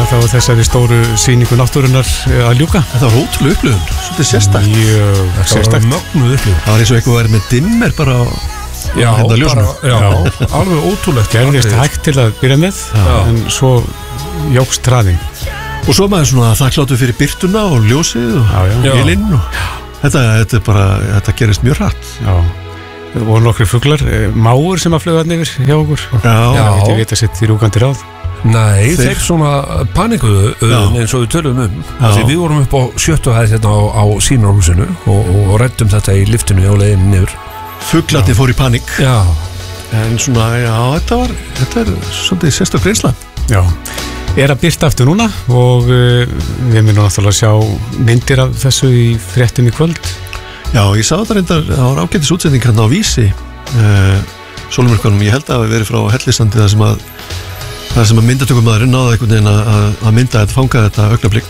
þá þessari stóru sýningu náttúrunnar að ljúka. Þetta var ótrúlega upplifun, svolítið sérstakt. Mjög sérstakt. Mögnuð upplifun. Það var eins og eitthvað verið með dimmer bara Já, ljósinu. alveg ótrúlegt. Gerðist hægt til að byrja með, en svo jókst traðin. Og svo maður svona þakkláttur fyrir birtuna og ljósið og ilinn og þetta gerist mjög hratt. Já. Og nokkri fuglar, máur sem að fluga þarna yfir hjá okkur. Já. Ég veit að sitt í rúkandi ráð. Nei, þeir svona panikuðu eins og við tölum því við vorum upp á 7. hæð hérna á sýnarhúsinu og ræddum þetta í liftinu á leiðinu niður. Fuglarnir fór í panik. Já. En svona, þetta er svolítið sérstök reynsla. Já. Að birta aftur núna og við munum náttúrulega sjá myndir af þessu í fréttum í kvöld. Já, ég sá þetta reyndar, það var ágætis útsending hérna á Vísi sólumyrkvanum, ég held að hafi verið frá Hellisandi það sem að myndatökumaðurinn náði einhvern veginn að mynda þetta, fanga þetta augnablik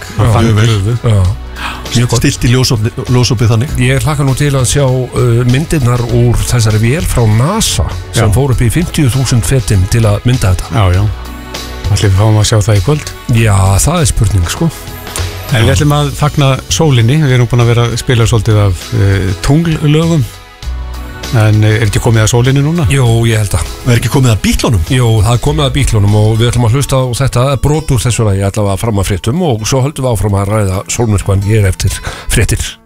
stilt í ljósopið þannig. Ég hlakka nú til að sjá myndirnar úr þessari vél frá NASA sem fór upp í 50.000 fetin til að mynda þetta. Já. Allir við fáum að sjá það í kvöld. Já, það er spurning sko. En við ætlum að fagna sólinni. Við erum búin að vera að spila svolítið af tungllögum. En ekki komið að sólinni núna? Jú, ég held að. Og ekki komið að Bítlunum? Jú, það er komið að Bítlunum og við ætlum að hlusta á þetta brot úr þessu lagi allavega fram að fréttum og svo höldum við áfram að ræða sólmyrkvann ég eftir fréttir.